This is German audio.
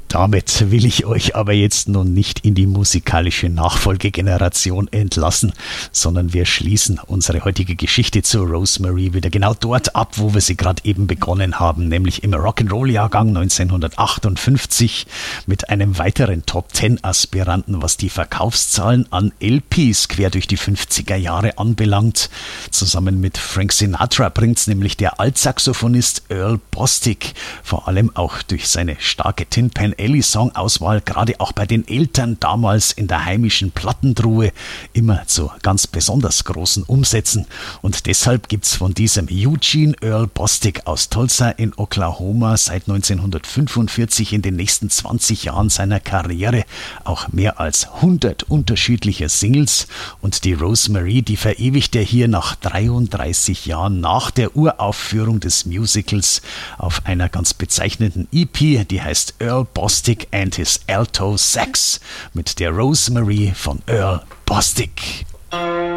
Damit will ich euch aber jetzt nun nicht in die musikalische Nachfolgegeneration entlassen, sondern wir schließen unsere heutige Geschichte zu Rosemary wieder genau dort ab, wo wir sie gerade eben begonnen haben, nämlich im Rock'n'Roll-Jahrgang 1958 mit einem weiteren Top-10-Aspiranten, was die Verkaufszahlen an LPs quer durch die 50er Jahre anbelangt. Zusammen mit Frank Sinatra bringt's nämlich der Altsaxophonist Earl Bostic, vor allem auch durch seine starke Tin Pan Alley Songauswahl, gerade auch bei den Eltern damals in der heimischen Plattentruhe, immer zu ganz besonders großen Umsätzen. Und deshalb gibt's von diesem Eugene Earl Bostic aus Tulsa in Oklahoma seit 1945 in den nächsten 20 Jahren seiner Karriere auch mehr als 100 unterschiedliche Singles. Und die Rosemary, die verewigt er hier nach 33 Jahren nach der Uraufführung des Musicals auf einer ganz bezeichnenden EP, die heißt Earl Bostic and his Alto Sax mit der Rosemary von Earl Bostic.